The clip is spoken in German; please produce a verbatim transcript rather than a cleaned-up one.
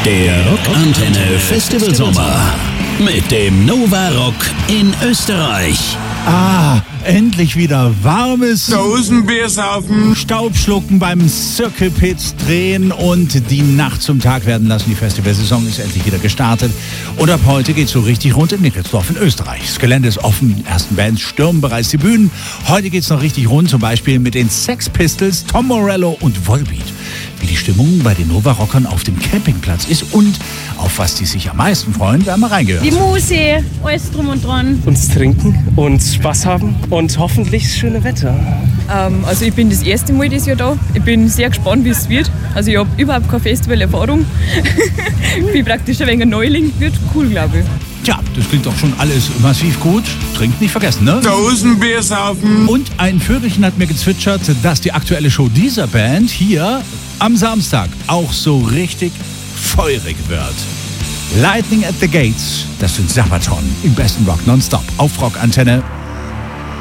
Der Rockantenne Festival Sommer mit dem Nova Rock in Österreich. Ah, endlich wieder warmes Dosenbier saufen, Staubschlucken beim Circle Pits drehen und die Nacht zum Tag werden lassen. Die Festivalsaison ist endlich wieder gestartet und ab heute geht's so richtig rund in Nickelsdorf in Österreich. Das Gelände ist offen, die ersten Bands stürmen bereits die Bühnen. Heute geht's noch richtig rund, zum Beispiel mit den Sex Pistols, Tom Morello und Volbeat. Wie die Stimmung bei den Nova-Rockern auf dem Campingplatz ist und auf was die sich am meisten freuen, werden wir reingehört. Die Musik, alles drum und dran. Uns trinken und Spaß haben und hoffentlich das schöne Wetter. Ähm, also ich bin das erste Mal dieses Jahr da. Ich bin sehr gespannt, wie es wird. Also ich habe überhaupt keine Festivalerfahrung. Ich bin praktisch ein wenig ein Neuling. Wird cool, glaube ich. Tja, das klingt doch schon alles massiv gut. Trinkt nicht vergessen, ne? Dosenbier saufen. Und ein Vögelchen hat mir gezwitschert, dass die aktuelle Show dieser Band hier am Samstag auch so richtig feurig wird. Lightning at the Gates, das sind Sabaton im besten Rock nonstop auf Rockantenne.